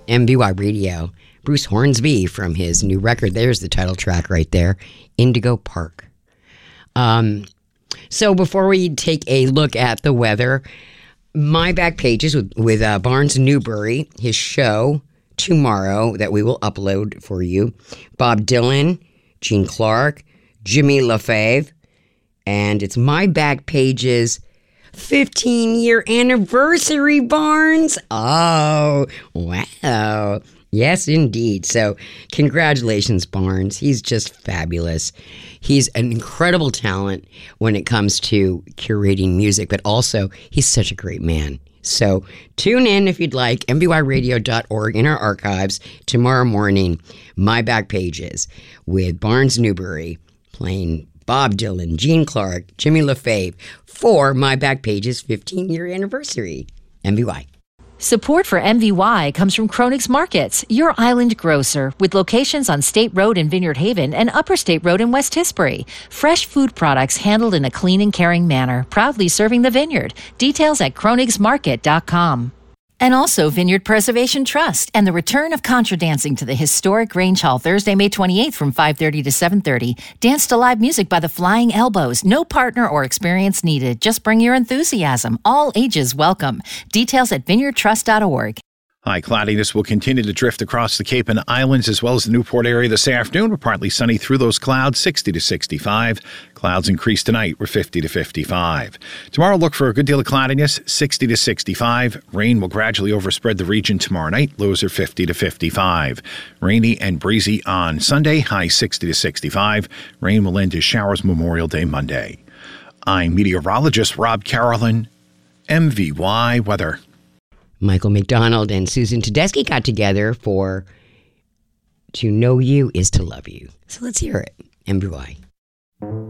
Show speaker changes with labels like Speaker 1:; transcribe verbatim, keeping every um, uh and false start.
Speaker 1: M V Y Radio. Bruce Hornsby from his new record. There's the title track right there, Indigo Park. Um, so before we take a look at the weather, my back pages with, with uh, Barnes Newbury, his show tomorrow that we will upload for you. Bob Dylan, Gene Clark, Jimmy LaFave, and it's my back pages fifteen year anniversary, Barnes. Oh, wow. Yes, indeed. So congratulations, Barnes. He's just fabulous. He's an incredible talent when it comes to curating music, but also he's such a great man. So tune in if you'd like, M V Y radio dot org in our archives tomorrow morning, My Back Pages with Barnes Newbury playing Bob Dylan, Gene Clark, Jimmy LaFave for My Back Pages fifteen year anniversary. M V Y.
Speaker 2: Support for M V Y comes from Kronig's Markets, your island grocer, with locations on State Road in Vineyard Haven and Upper State Road in West Tisbury. Fresh food products handled in a clean and caring manner, proudly serving the vineyard. Details at kronigs market dot com. And also Vineyard Preservation Trust and the return of contra dancing to the historic Grange Hall Thursday, May twenty-eighth from five thirty to seven thirty. Dance to live music by the Flying Elbows. No partner or experience needed. Just bring your enthusiasm. All ages welcome. Details at vineyard trust dot org.
Speaker 3: High cloudiness will continue to drift across the Cape and Islands as well as the Newport area this afternoon. We're partly sunny through those clouds, sixty to sixty-five. Clouds increase tonight. We're fifty to fifty-five. Tomorrow, look for a good deal of cloudiness, sixty to sixty-five. Rain will gradually overspread the region tomorrow night. Lows are fifty to fifty-five. Rainy and breezy on Sunday, high sixty to sixty-five. Rain will end as showers Memorial Day Monday. I'm meteorologist Rob Carolyn, M V Y Weather.
Speaker 1: Michael McDonald and Susan Tedeschi got together for To Know You Is to Love You. So let's hear it. M V Y.